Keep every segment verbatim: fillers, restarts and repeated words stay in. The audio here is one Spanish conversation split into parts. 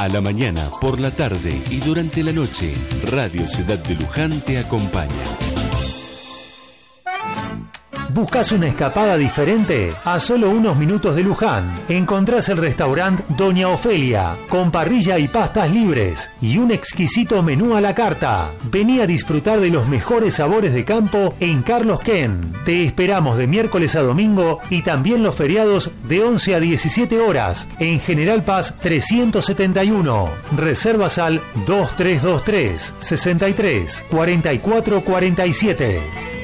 A la mañana, por la tarde y durante la noche, Radio Ciudad de Luján te acompaña. ¿Buscas una escapada diferente? A solo unos minutos de Luján, encontrás el restaurante Doña Ofelia, con parrilla y pastas libres y un exquisito menú a la carta. Vení a disfrutar de los mejores sabores de campo en Carlos Ken. Te esperamos de miércoles a domingo y también los feriados de once a diecisiete horas en General Paz trescientos setenta y uno. Reservas al dos tres dos tres, sesenta y tres, cuarenta y cuatro cuarenta y siete.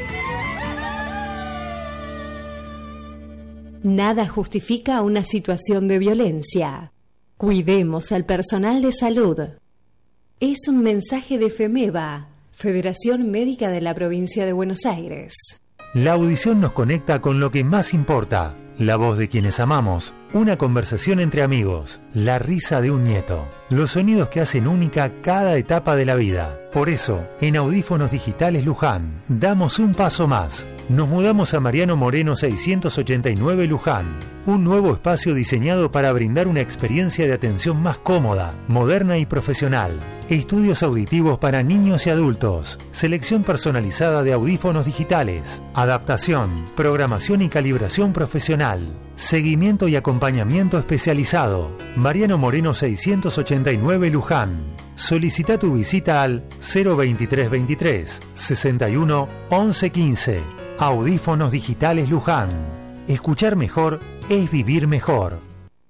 Nada justifica una situación de violencia. Cuidemos al personal de salud. Es un mensaje de FEMEVA, Federación Médica de la Provincia de Buenos Aires. La audición nos conecta con lo que más importa, la voz de quienes amamos, una conversación entre amigos, la risa de un nieto, los sonidos que hacen única cada etapa de la vida. Por eso, en Audífonos Digitales Luján, damos un paso más. Nos mudamos a Mariano Moreno seiscientos ochenta y nueve Luján, un nuevo espacio diseñado para brindar una experiencia de atención más cómoda, moderna y profesional. Estudios auditivos para niños y adultos, selección personalizada de audífonos digitales, adaptación, programación y calibración profesional, seguimiento y acompañamiento especializado. Mariano Moreno seiscientos ochenta y nueve Luján. Solicita tu visita al cero veintitrés veintitrés, sesenta y uno, once quince. Audífonos Digitales Luján. Escuchar mejor es vivir mejor.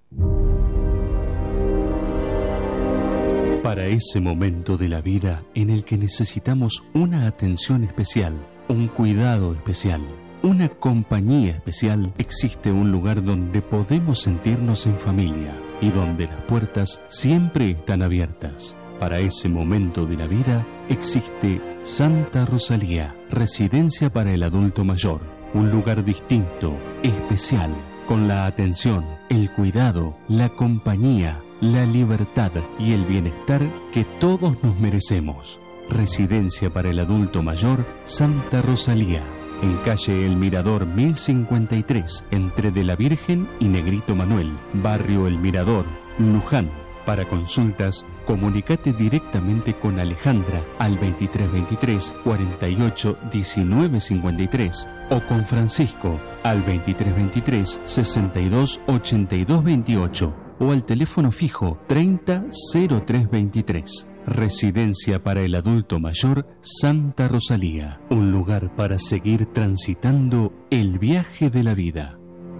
Para ese momento de la vida en el que necesitamos una atención especial, un cuidado especial, una compañía especial, existe un lugar donde podemos sentirnos en familia y donde las puertas siempre están abiertas. Para ese momento de la vida existe Santa Rosalía, residencia para el adulto mayor, un lugar distinto, especial, con la atención, el cuidado, la compañía, la libertad y el bienestar que todos nos merecemos. Residencia para el adulto mayor, Santa Rosalía, en calle El Mirador mil cincuenta y tres, entre De la Virgen y Negrito Manuel, barrio El Mirador, Luján. Para consultas, comunicate directamente con Alejandra al veintitrés veintitrés, cuarenta y ocho, diecinueve cincuenta y tres o con Francisco al veintitrés veintitrés, sesenta y dos, ochenta y dos veintiocho o al teléfono fijo treinta, cero tres veintitrés. Residencia para el adulto mayor Santa Rosalía, un lugar para seguir transitando el viaje de la vida.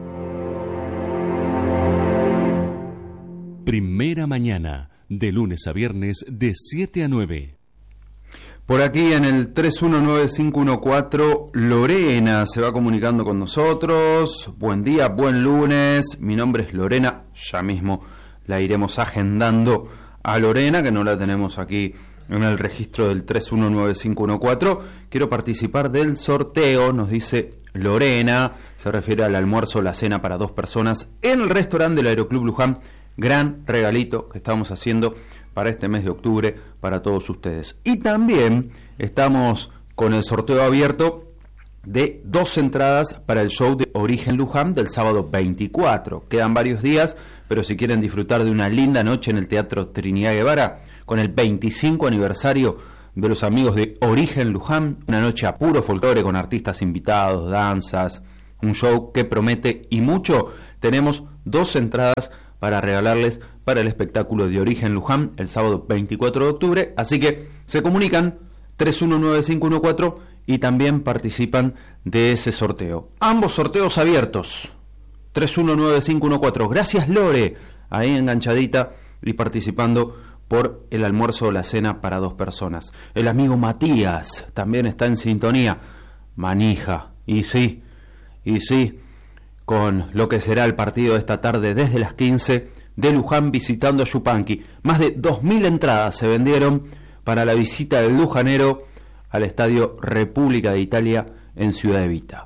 Primera mañana, de lunes a viernes, de siete a nueve. Por aquí en el tres uno nueve cinco uno cuatro, Lorena se va comunicando con nosotros. Buen día, buen lunes. Mi nombre es Lorena. Ya mismo la iremos agendando a Lorena, que no la tenemos aquí en el registro del tres uno nueve cinco uno cuatro. Quiero participar del sorteo, nos dice Lorena. Se refiere al almuerzo o la cena para dos personas en el restaurante del Aeroclub Luján. Gran regalito que estamos haciendo para este mes de octubre para todos ustedes. Y también estamos con el sorteo abierto de dos entradas para el show de Origen Luján del sábado veinticuatro. Quedan varios días, pero si quieren disfrutar de una linda noche en el Teatro Trinidad Guevara, con el veinticinco aniversario de los amigos de Origen Luján, una noche a puro folclore con artistas invitados, danzas, un show que promete y mucho, tenemos dos entradas para regalarles para el espectáculo de Origen Luján el sábado veinticuatro de octubre, así que se comunican tres uno nueve cinco uno cuatro y también participan de ese sorteo. Ambos sorteos abiertos, tres uno nueve cinco uno cuatro. Gracias Lore, ahí enganchadita y participando por el almuerzo o la cena para dos personas. El amigo Matías también está en sintonía, manija, y sí, y sí, con lo que será el partido de esta tarde desde las quince de Luján visitando a Yupanqui. Más de dos mil entradas se vendieron para la visita del lujanero al Estadio República de Italia en Ciudad Evita.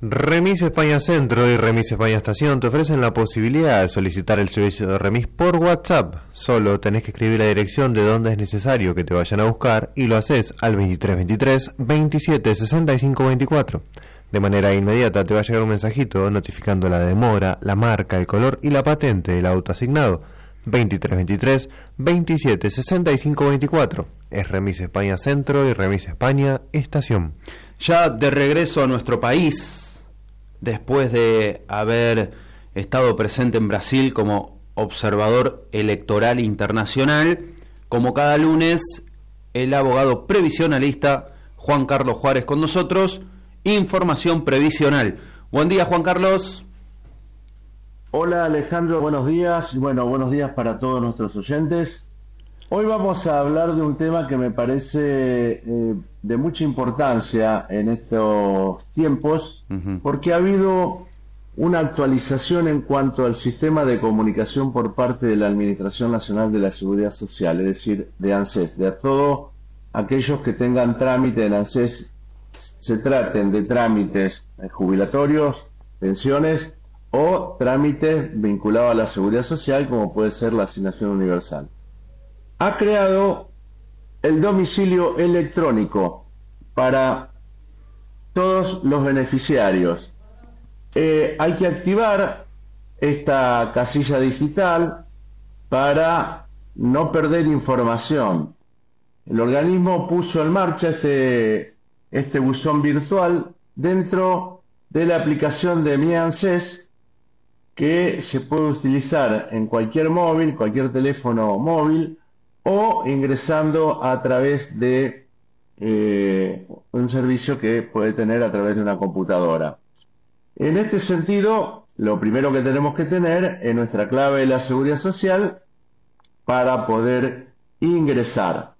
Remis España Centro y Remis España Estación te ofrecen la posibilidad de solicitar el servicio de remis por WhatsApp. Solo tenés que escribir la dirección de donde es necesario que te vayan a buscar y lo haces al veintitrés veintitrés veintisiete sesenta y cinco veinticuatro. De manera inmediata te va a llegar un mensajito notificando la demora, la marca, el color y la patente del auto asignado. veintitrés veintitrés veintisiete sesenta y cinco veinticuatro. Es Remis España Centro y Remis España Estación. Ya de regreso a nuestro país, después de haber estado presente en Brasil como observador electoral internacional, como cada lunes, el abogado previsionalista Juan Carlos Juárez con nosotros. Información previsional. Buen día, Juan Carlos. Hola, Alejandro, buenos días. Y bueno, buenos días para todos nuestros oyentes. Hoy vamos a hablar de un tema que me parece eh, de mucha importancia en estos tiempos, uh-huh. porque ha habido una actualización en cuanto al sistema de comunicación por parte de la Administración Nacional de la Seguridad Social, es decir, de ANSES, de a todos aquellos que tengan trámite en ANSES, se traten de trámites jubilatorios, pensiones o trámites vinculados a la seguridad social, como puede ser la asignación universal. Ha creado el domicilio electrónico para todos los beneficiarios. Eh, hay que activar esta casilla digital para no perder información. El organismo puso en marcha este, este buzón virtual dentro de la aplicación de Mi ANSES, que se puede utilizar en cualquier móvil, cualquier teléfono móvil, o ingresando a través de eh, un servicio que puede tener a través de una computadora. En este sentido, lo primero que tenemos que tener es nuestra clave de la seguridad social para poder ingresar.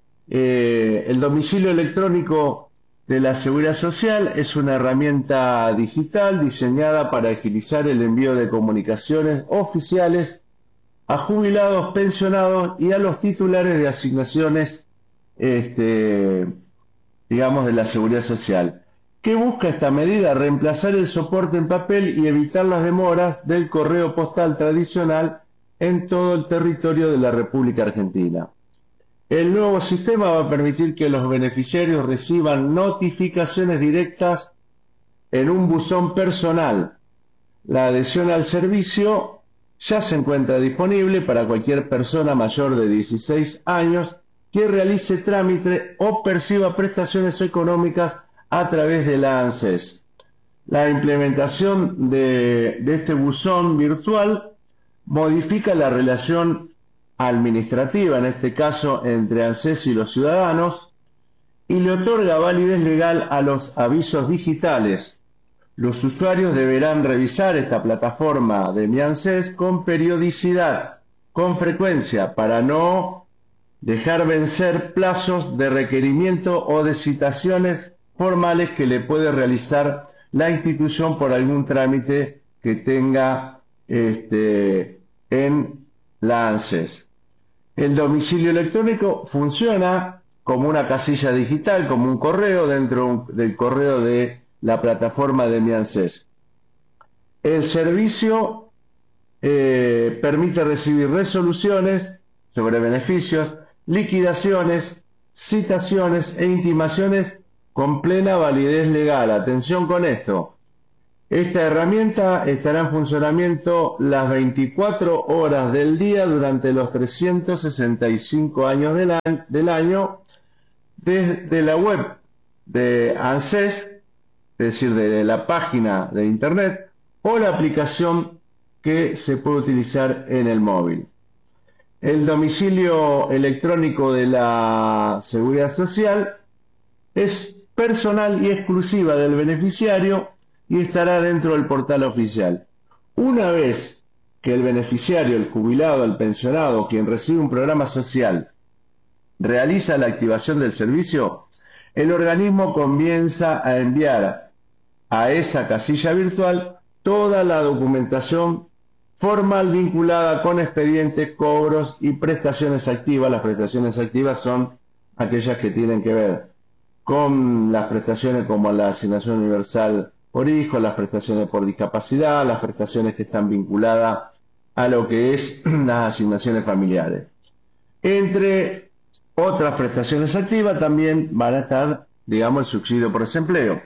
Eh, el domicilio electrónico de la seguridad social es una herramienta digital diseñada para agilizar el envío de comunicaciones oficiales a jubilados, pensionados y a los titulares de asignaciones, este, digamos, de la seguridad social. ¿Qué busca esta medida? Reemplazar el soporte en papel y evitar las demoras del correo postal tradicional en todo el territorio de la República Argentina. El nuevo sistema va a permitir que los beneficiarios reciban notificaciones directas en un buzón personal. La adhesión al servicio ya se encuentra disponible para cualquier persona mayor de dieciséis años que realice trámite o perciba prestaciones económicas a través de la ANSES. La implementación de, de este buzón virtual modifica la relación administrativa, en este caso entre ANSES y los ciudadanos, y le otorga validez legal a los avisos digitales. Los usuarios deberán revisar esta plataforma de Mi ANSES con periodicidad, con frecuencia, para no dejar vencer plazos de requerimiento o de citaciones formales que le puede realizar la institución por algún trámite que tenga este, en la ANSES. El domicilio electrónico funciona como una casilla digital, como un correo dentro del correo de la plataforma de Mi ANSES. El servicio eh, permite recibir resoluciones sobre beneficios, liquidaciones, citaciones e intimaciones con plena validez legal. Atención con esto. Esta herramienta estará en funcionamiento las veinticuatro horas del día durante los trescientos sesenta y cinco años del año, del año desde la web de ANSES, es decir, de la página de internet, o la aplicación que se puede utilizar en el móvil. El domicilio electrónico de la Seguridad Social es personal y exclusiva del beneficiario y estará dentro del portal oficial. Una vez que el beneficiario, el jubilado, el pensionado, quien recibe un programa social, realiza la activación del servicio, el organismo comienza a enviar a esa casilla virtual toda la documentación formal vinculada con expedientes, cobros y prestaciones activas. Las prestaciones activas son aquellas que tienen que ver con las prestaciones como la asignación universal por hijo, las prestaciones por discapacidad, las prestaciones que están vinculadas a lo que es las asignaciones familiares. Entre otras prestaciones activas también van a estar, digamos, el subsidio por desempleo.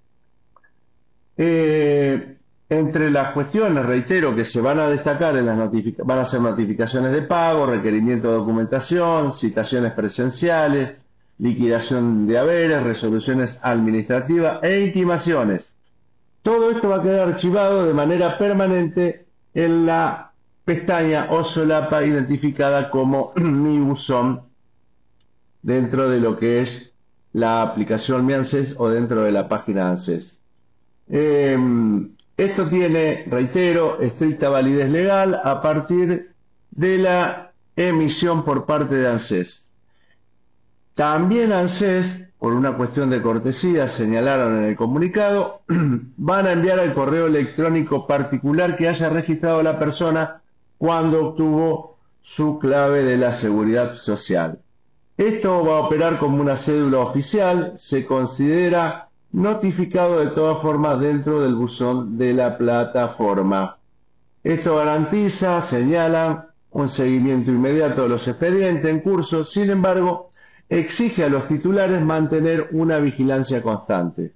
Eh, entre las cuestiones, reitero, que se van a destacar en las notific- van a ser notificaciones de pago, requerimiento de documentación, citaciones presenciales, liquidación de haberes, resoluciones administrativas e intimaciones. Todo esto va a quedar archivado de manera permanente en la pestaña o solapa identificada como Mi Buzón dentro de lo que es la aplicación Mi ANSES o dentro de la página ANSES. Eh, esto tiene, reitero, estricta validez legal a partir de la emisión por parte de ANSES. También ANSES, por una cuestión de cortesía, señalaron en el comunicado, van a enviar al correo electrónico particular que haya registrado la persona cuando obtuvo su clave de la seguridad social. Esto va a operar como una cédula oficial, se considera notificado de todas formas dentro del buzón de la plataforma. Esto garantiza, señala, un seguimiento inmediato de los expedientes en curso, sin embargo, exige a los titulares mantener una vigilancia constante.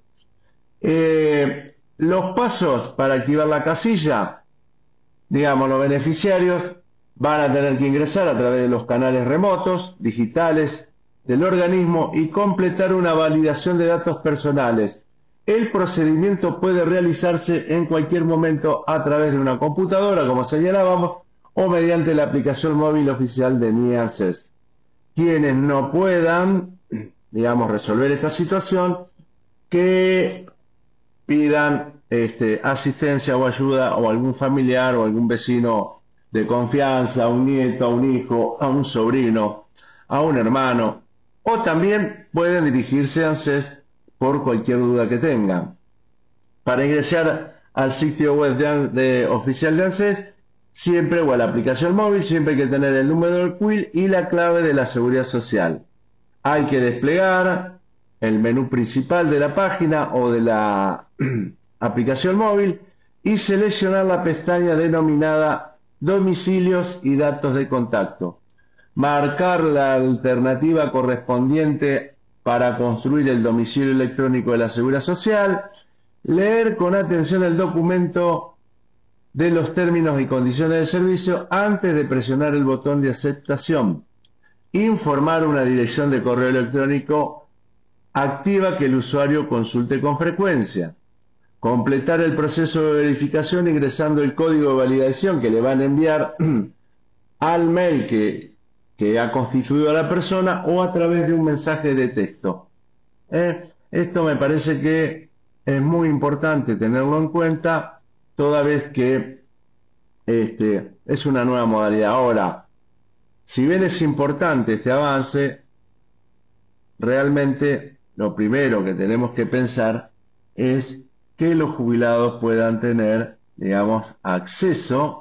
Eh, los pasos para activar la casilla, digamos, los beneficiarios van a tener que ingresar a través de los canales remotos, digitales, del organismo y completar una validación de datos personales. El procedimiento puede realizarse en cualquier momento a través de una computadora, como señalábamos, o mediante la aplicación móvil oficial de Mi ANSES. Quienes no puedan, digamos, resolver esta situación, que pidan este, asistencia o ayuda a algún familiar o algún vecino de confianza, a un nieto, a un hijo, a un sobrino, a un hermano, o también pueden dirigirse a ANSES por cualquier duda que tengan. Para ingresar al sitio web de, de, oficial de ANSES, siempre, o a la aplicación móvil, siempre hay que tener el número del C U I L y la clave de la seguridad social. Hay que desplegar el menú principal de la página o de la aplicación móvil y seleccionar la pestaña denominada Domicilios y datos de contacto. Marcar la alternativa correspondiente para construir el domicilio electrónico de la Seguridad Social, leer con atención el documento de los términos y condiciones de servicio antes de presionar el botón de aceptación, informar una dirección de correo electrónico activa que el usuario consulte con frecuencia, completar el proceso de verificación ingresando el código de validación que le van a enviar al mail que que ha constituido a la persona o a través de un mensaje de texto. ¿Eh? Esto me parece que es muy importante tenerlo en cuenta, toda vez que este, es una nueva modalidad. Ahora, si bien es importante este avance, realmente lo primero que tenemos que pensar es que los jubilados puedan tener, digamos, acceso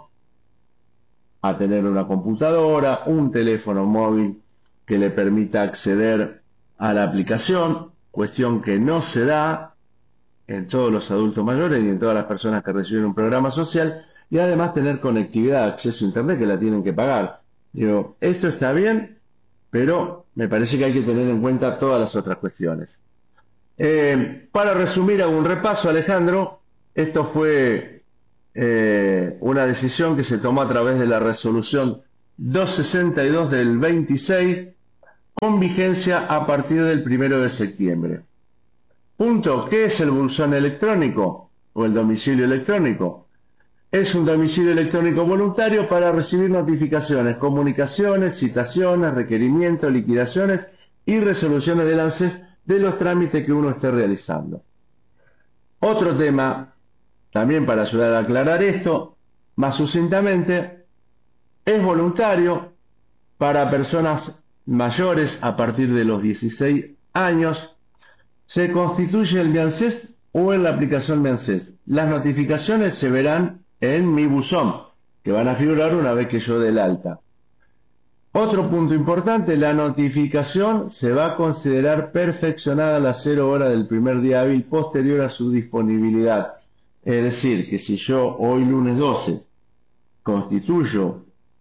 a tener una computadora, un teléfono móvil que le permita acceder a la aplicación, cuestión que no se da en todos los adultos mayores y en todas las personas que reciben un programa social, y además tener conectividad, acceso a internet, que la tienen que pagar. Digo, esto está bien, pero me parece que hay que tener en cuenta todas las otras cuestiones. Eh, para resumir, hago un repaso, Alejandro. Esto fue Eh, una decisión que se tomó a través de la resolución doscientos sesenta y dos del veintiséis, con vigencia a partir del primero de septiembre. Punto. ¿Qué es el buzón electrónico o el domicilio electrónico? Es un domicilio electrónico voluntario para recibir notificaciones, comunicaciones, citaciones, requerimientos, liquidaciones y resoluciones del ANSES de los trámites que uno esté realizando. Otro tema, también para ayudar a aclarar esto más sucintamente, es voluntario para personas mayores a partir de los dieciséis años. Se constituye el Mi ANSES o en la aplicación Mi ANSES. Las notificaciones se verán en Mi Buzón, que van a figurar una vez que yo dé el alta. Otro punto importante, la notificación se va a considerar perfeccionada a las cero horas del primer día hábil posterior a su disponibilidad. Es decir, que si yo hoy lunes doce constituyo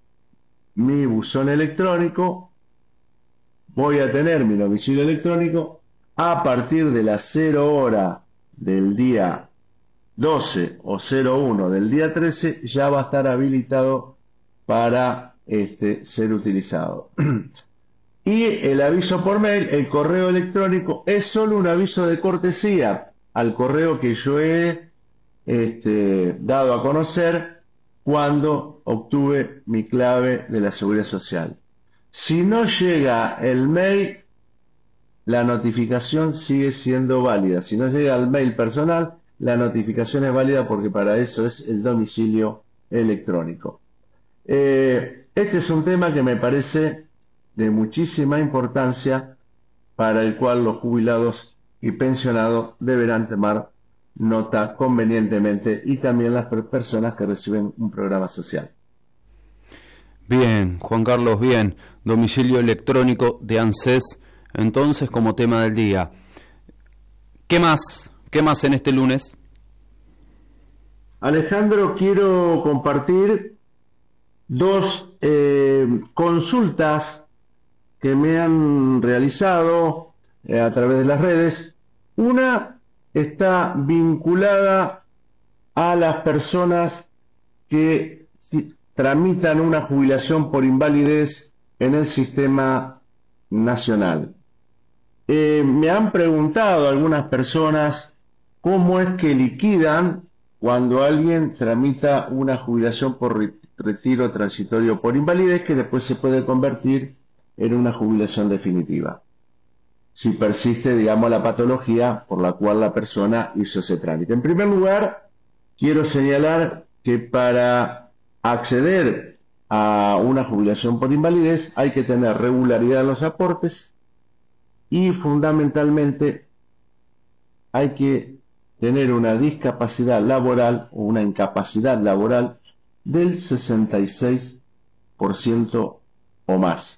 mi buzón electrónico, voy a tener mi domicilio electrónico a partir de las cero hora del día doce o cero uno del día trece, ya va a estar habilitado para este, ser utilizado. Y el aviso por mail, el correo electrónico, es solo un aviso de cortesía al correo que yo he este, dado a conocer cuando obtuve mi clave de la Seguridad Social. Si no llega el mail, la notificación sigue siendo válida. Si no llega al mail personal, la notificación es válida porque para eso es el domicilio electrónico. Eh, este es un tema que me parece de muchísima importancia, para el cual los jubilados y pensionados deberán tomar nota convenientemente, y también las personas que reciben un programa social. Bien, Juan Carlos, bien. Domicilio electrónico de ANSES, entonces, como tema del día. ¿Qué más? ¿Qué más en este lunes? Alejandro, quiero compartir dos eh, consultas que me han realizado eh, a través de las redes. Una está vinculada a las personas que tramitan una jubilación por invalidez en el sistema nacional. Eh, me han preguntado algunas personas cómo es que liquidan cuando alguien tramita una jubilación por retiro transitorio por invalidez, que después se puede convertir en una jubilación definitiva, si persiste, digamos, la patología por la cual la persona hizo ese trámite. En primer lugar, quiero señalar que para acceder a una jubilación por invalidez hay que tener regularidad en los aportes y fundamentalmente hay que tener una discapacidad laboral o una incapacidad laboral del sesenta y seis por ciento o más.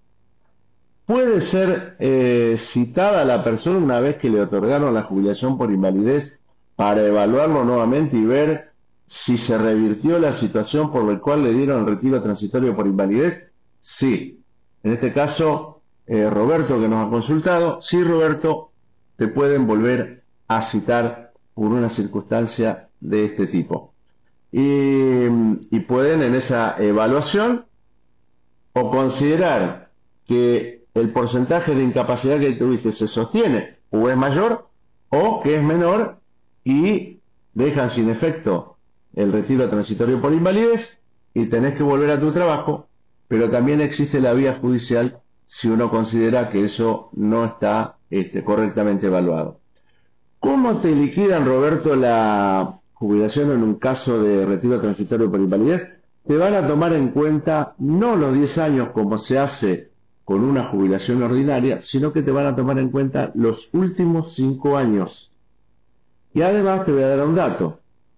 Puede ser eh, citada la persona una vez que le otorgaron la jubilación por invalidez para evaluarlo nuevamente y ver si se revirtió la situación por la cual le dieron el retiro transitorio por invalidez. Sí. En este caso, eh, Roberto, que nos ha consultado, sí, Roberto, te pueden volver a citar por una circunstancia de este tipo. Y, y pueden en esa evaluación o considerar que el porcentaje de incapacidad que tuviste se sostiene o es mayor, o que es menor y dejan sin efecto el retiro transitorio por invalidez y tenés que volver a tu trabajo, pero también existe la vía judicial si uno considera que eso no está este, correctamente evaluado. ¿Cómo te liquidan, Roberto, la jubilación en un caso de retiro transitorio por invalidez? Te van a tomar en cuenta no los diez años como se hace con una jubilación ordinaria, sino que te van a tomar en cuenta los últimos cinco años. Y además te voy a dar un dato.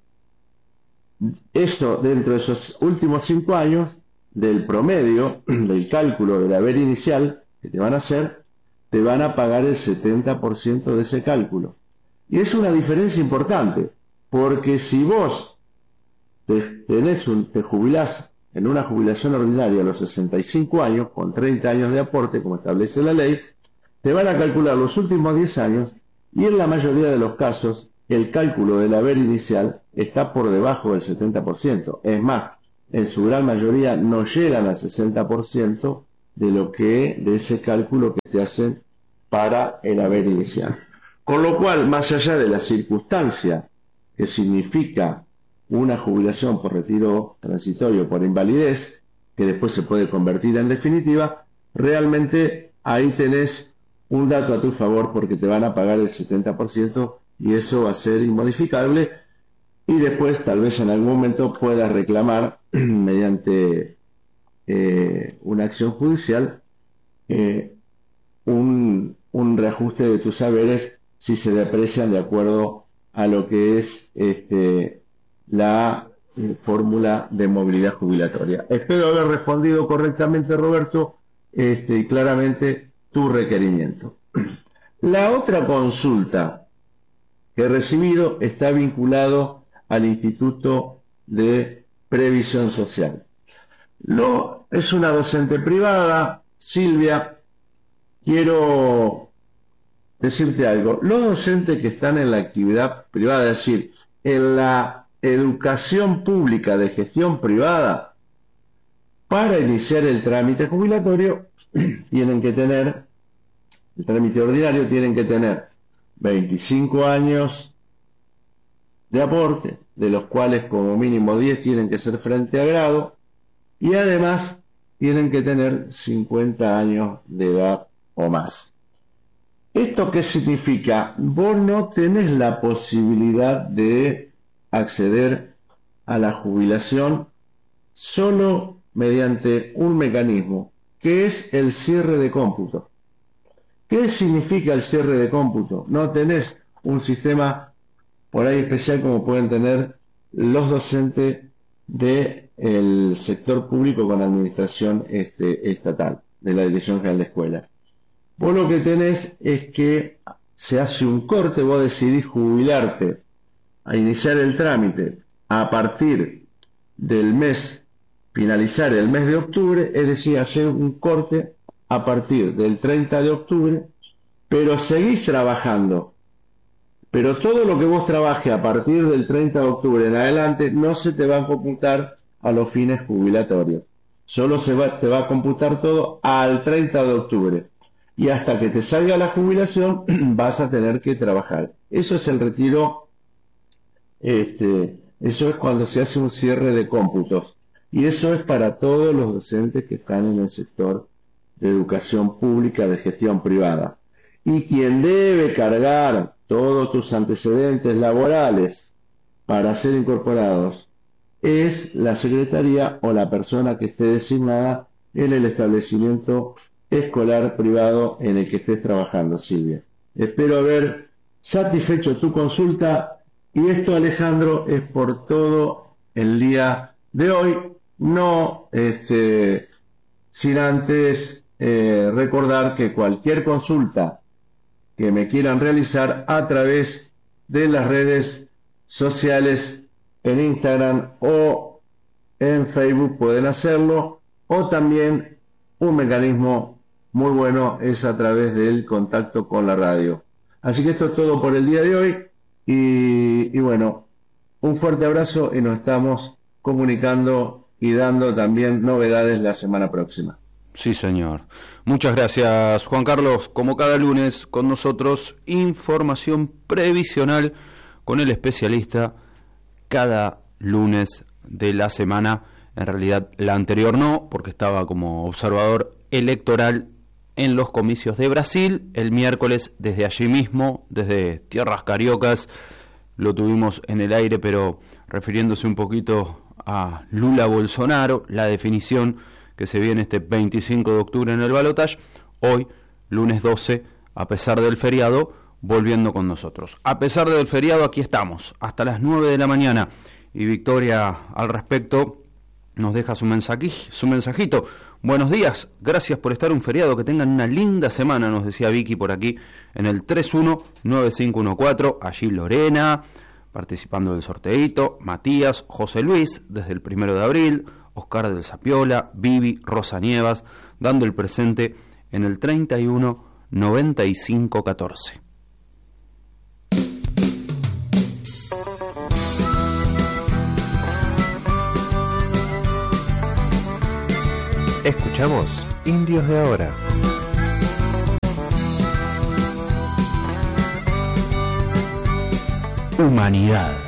Esto, dentro de esos últimos cinco años, del promedio, del cálculo del haber inicial que te van a hacer, te van a pagar el setenta por ciento de ese cálculo. Y es una diferencia importante, porque si vos te, tenés un, te jubilás en una jubilación ordinaria a los sesenta y cinco años, con treinta años de aporte, como establece la ley, te van a calcular los últimos diez años, y en la mayoría de los casos, el cálculo del haber inicial está por debajo del setenta por ciento. Es más, en su gran mayoría no llegan al sesenta por ciento de lo que, de ese cálculo que te hacen para el haber inicial. Con lo cual, más allá de la circunstancia que significa una jubilación por retiro transitorio por invalidez, que después se puede convertir en definitiva, realmente ahí tenés un dato a tu favor porque te van a pagar el setenta por ciento y eso va a ser inmodificable, y después tal vez en algún momento puedas reclamar mediante eh, una acción judicial eh, un, un reajuste de tus haberes si se deprecian de acuerdo a lo que es este la eh, fórmula de movilidad jubilatoria. Espero haber respondido correctamente, Roberto, este, y claramente tu requerimiento. La otra consulta que he recibido está vinculado al Instituto de Previsión Social. No, es una docente privada, Silvia. Quiero decirte algo. Los docentes que están en la actividad privada, es decir, en la educación pública de gestión privada, para iniciar el trámite jubilatorio, tienen que tener, el trámite ordinario, tienen que tener veinticinco años de aporte, de los cuales como mínimo diez tienen que ser frente a grado, y además tienen que tener cincuenta años de edad o más. ¿Esto qué significa? Vos no tenés la posibilidad de acceder a la jubilación solo mediante un mecanismo, que es el cierre de cómputo. ¿Qué significa el cierre de cómputo? No tenés un sistema por ahí especial como pueden tener los docentes del sector público con administración este, estatal, de la Dirección General de Escuelas. Vos lo que tenés es que se hace un corte, vos decidís jubilarte a iniciar el trámite a partir del mes, finalizar el mes de octubre, es decir, hacer un corte a partir del treinta de octubre, pero seguís trabajando. Pero todo lo que vos trabajes a partir del treinta de octubre en adelante no se te va a computar a los fines jubilatorios. Solo se va, te va a computar todo al treinta de octubre. Y hasta que te salga la jubilación vas a tener que trabajar. Eso es el retiro, este, eso es cuando se hace un cierre de cómputos. Y eso es para todos los docentes que están en el sector de educación pública de gestión privada. Y quien debe cargar todos tus antecedentes laborales para ser incorporados es la secretaría o la persona que esté designada en el establecimiento escolar privado en el que estés trabajando, Silvia. Espero haber satisfecho tu consulta y esto, Alejandro, es por todo el día de hoy, no este, sin antes eh, recordar que cualquier consulta que me quieran realizar a través de las redes sociales en Instagram o en Facebook pueden hacerlo, o también un mecanismo muy bueno es a través del contacto con la radio. Así que esto es todo por el día de hoy y, y bueno, un fuerte abrazo y nos estamos comunicando y dando también novedades la semana próxima. Sí, señor. Muchas gracias, Juan Carlos. Como cada lunes, con nosotros, información previsional con el especialista cada lunes de la semana. En realidad, la anterior no, porque estaba como observador electoral en los comicios de Brasil. El miércoles, desde allí mismo, desde tierras cariocas, lo tuvimos en el aire, pero refiriéndose un poquito a Lula Bolsonaro, la definición que se viene este veinticinco de octubre en el balotaje. Hoy, lunes doce, a pesar del feriado, volviendo con nosotros. A pesar del feriado, aquí estamos, hasta las nueve de la mañana. Y Victoria, al respecto, nos deja su mensajito, su mensajito. Buenos días, gracias por estar un feriado, que tengan una linda semana, nos decía Vicky por aquí, en el tres uno nueve cinco uno cuatro, allí Lorena, participando del sorteito, Matías, José Luis, desde el primero de abril, Oscar del Sapiola, Vivi, Rosa Nievas, dando el presente en el treinta y uno noventa y cinco catorce. Escuchamos Indios de Ahora. Humanidad.